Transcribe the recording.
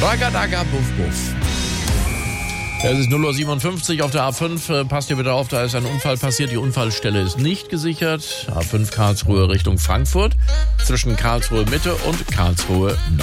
Ragadaga Buff Buff. Es ist 0:57 Uhr auf der A5. Passt ihr bitte auf, da ist ein Unfall passiert. Die Unfallstelle ist nicht gesichert. A5 Karlsruhe Richtung Frankfurt. Zwischen Karlsruhe Mitte und Karlsruhe Nord.